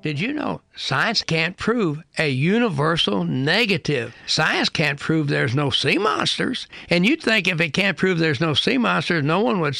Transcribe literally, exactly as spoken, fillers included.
Did you know science can't prove a universal negative? Science can't prove there's no sea monsters. And you'd think if it can't prove there's no sea monsters, no one would